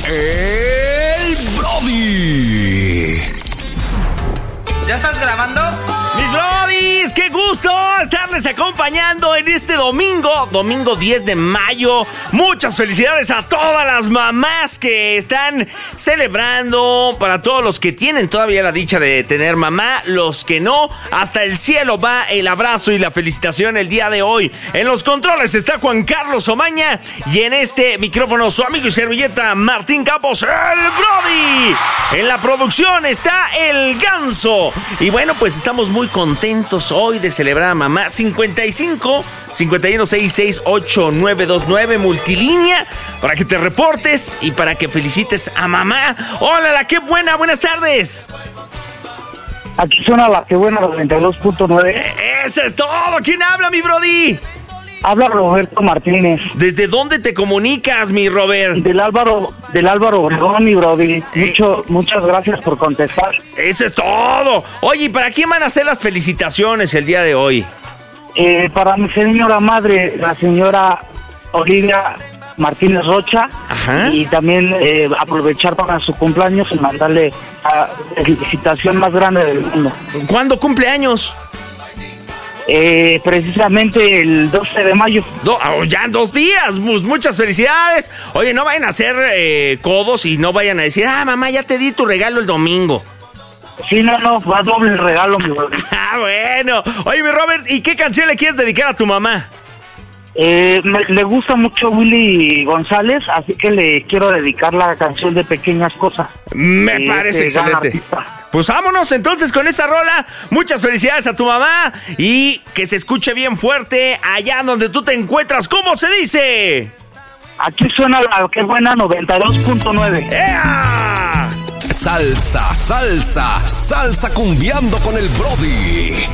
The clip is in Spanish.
El Brody. ¿Ya estás grabando? Mis brodis, qué gusto estarles acompañando en este domingo 10 de mayo. Muchas felicidades a todas las mamás que están celebrando, para todos los que tienen todavía la dicha de tener mamá, los que no, hasta el cielo va el abrazo y la felicitación el día de hoy. En los controles está Juan Carlos Omaña y en este micrófono su amigo y servilleta Martín Campos, el Brody. En la producción está el Ganso. Y bueno, pues estamos muy contentos hoy de celebrar a mamá. 55-5166-8929 multilínea para que te reportes y para que felicites a mamá. ¡Hola, qué buena! ¡Buenas tardes! Aquí suena la que buena 92.9. ¡Eso es todo! ¿Quién habla, mi Brody? Habla Roberto Martínez. ¿Desde dónde te comunicas, mi Robert? Del Álvaro Obregón, mi Brody. Muchas gracias por contestar. ¡Eso es todo! Oye, ¿y para quién van a hacer las felicitaciones el día de hoy? Para mi señora madre, la señora Olivia Martínez Rocha. Ajá. Y también aprovechar para su cumpleaños y mandarle la felicitación más grande del mundo. ¿Cuándo cumple años? Precisamente el 12 de mayo. Ya en 2 días. Muchas felicidades. Oye, no vayan a hacer codos y no vayan a decir, mamá, ya te di tu regalo el domingo. Sí, no, va doble el regalo, mi brother. Bueno. Oye, mi Robert, ¿y qué canción le quieres dedicar a tu mamá? Le gusta mucho Willy González, así que le quiero dedicar la canción de Pequeñas Cosas. Me parece excelente. Pues vámonos entonces con esa rola. Muchas felicidades a tu mamá y que se escuche bien fuerte allá donde tú te encuentras. ¿Cómo se dice? Aquí suena la que buena 92.9. ¡Ea! Salsa cumbiando con el Brody.